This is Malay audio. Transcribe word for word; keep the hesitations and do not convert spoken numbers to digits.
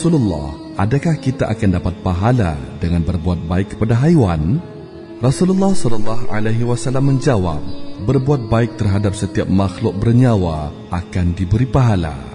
Rasulullah, adakah kita akan dapat pahala dengan berbuat baik kepada haiwan? Rasulullah sallallahu alaihi wasallam menjawab, berbuat baik terhadap setiap makhluk bernyawa akan diberi pahala.